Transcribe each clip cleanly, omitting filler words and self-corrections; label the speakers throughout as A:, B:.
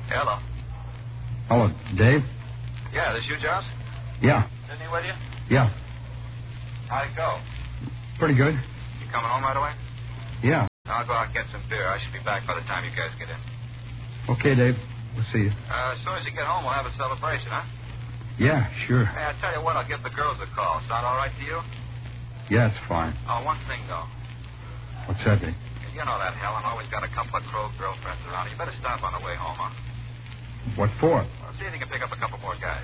A: Hello.
B: Hello, Dave?
A: Yeah, this you, Joss?
B: Yeah.
A: Sydney with you?
B: Yeah.
A: How'd it go?
B: Pretty good.
A: You coming home right away?
B: Yeah.
A: I'll go out and get some beer. I should be back by the time you guys get in.
B: Okay, Dave. We'll see you.
A: As soon as you get home, we'll have a celebration, huh?
B: Yeah, sure.
A: Hey, I'll tell you what, I'll give the girls a call. Sound all right to you?
B: Yeah, it's fine.
A: Oh, one thing, though.
B: What's that, Dave?
A: You know that Helen always got a couple of crow girlfriends around. You better stop on the way home, huh?
B: What for?
A: Well, see if you can pick up a couple more guys.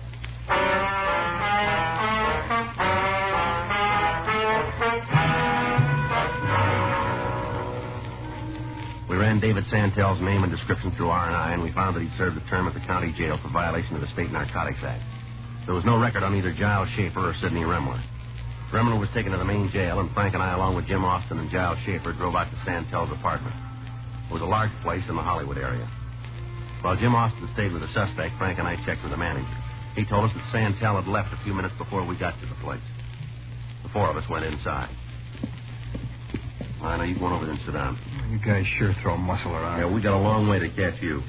C: We ran David Santel's name and description through R&I, and we found that he'd served a term at the county jail for violation of the State Narcotics Act. There was no record on either Giles Schaefer or Sidney Remler. Remler was taken to the main jail, and Frank and I, along with Jim Austin and Giles Schaefer, drove out to Santel's apartment. It was a large place in the Hollywood area. While Jim Austin stayed with the suspect, Frank and I checked with the manager. He told us that Santel had left a few minutes before we got to the place. The four of us went inside. All right, now you go on over there and sit down.
B: You guys sure throw muscle around.
C: Yeah, we got a long way to catch you.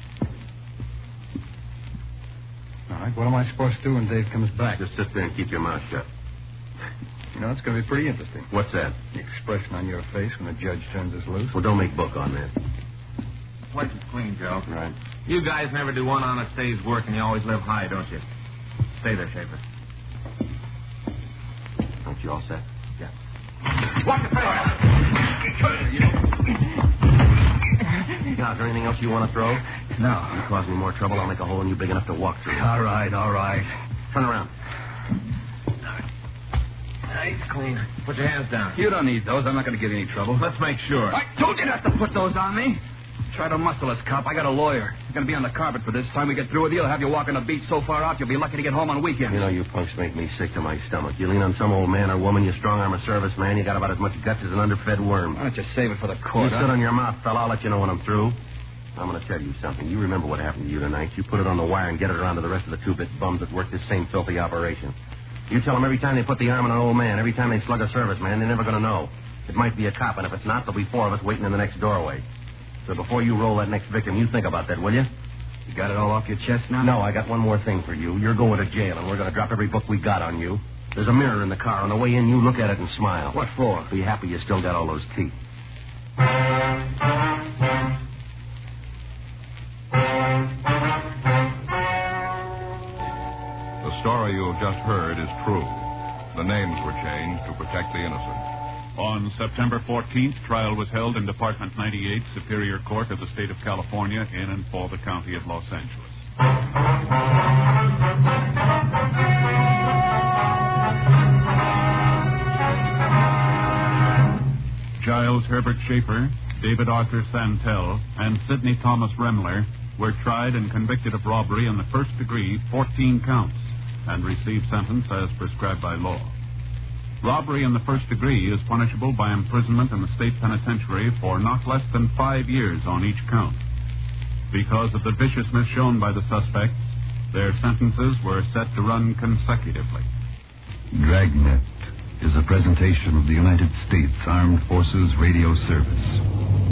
B: All right, what am I supposed to do when Dave comes back?
C: Just sit there and keep your mouth shut.
B: You know, it's going to be pretty interesting.
C: What's that?
B: The expression on your face when the judge turns us loose.
C: Well, don't make book on that.
A: Place is clean, Joe.
C: Right.
A: You guys never do one honest day's work, and you always live high, don't you? Stay there, Schaefer.
C: Aren't you all set?
A: Yeah. Watch the face!
C: Now, is there anything else you want to throw?
B: No.
C: You cause me more trouble, I'll make a hole in you big enough to walk through.
B: All right.
C: Turn around.
A: It's clean. Put your hands down.
B: You don't need those. I'm not going to get any trouble.
A: Let's make sure.
B: I told you not to put those on me. Try to muscle us, cop. I got a lawyer. He's going to be on the carpet for this. Time we get through with you, he'll have you walking the beat so far out, you'll be lucky to get home on weekends.
C: You know, you punks make me sick to my stomach. You lean on some old man or woman, you strong-arm a serviceman, you got about as much guts as an underfed worm.
B: Why don't you save it for the court,
C: You sit on your mouth, fella. I'll let you know when I'm through. I'm going to tell you something. You remember what happened to you tonight. You put it on the wire and get it around to the rest of the two-bit bums that work this same filthy operation. You tell them every time they put the arm on an old man, every time they slug a serviceman, they're never going to know. It might be a cop, and if it's not, there'll be four of us waiting in the next doorway. So before you roll that next victim, you think about that, will you?
B: You got it all off your chest now?
C: No, I got one more thing for you. You're going to jail, and we're going to drop every book we got on you. There's a mirror in the car. On the way in, you look at it and smile.
B: What for?
C: Be happy you still got all those teeth.
D: The story you have just heard is true. The names were changed to protect the innocent.
E: On September 14th, trial was held in Department 98, Superior Court of the State of California, in and for the County of Los Angeles. Giles Herbert Schaefer, David Arthur Santel, and Sidney Thomas Remler were tried and convicted of robbery in the first degree, 14 counts, and received sentence as prescribed by law. Robbery in the first degree is punishable by imprisonment in the state penitentiary for not less than 5 years on each count. Because of the viciousness shown by the suspects, their sentences were set to run consecutively.
F: Dragnet is a presentation of the United States Armed Forces Radio Service.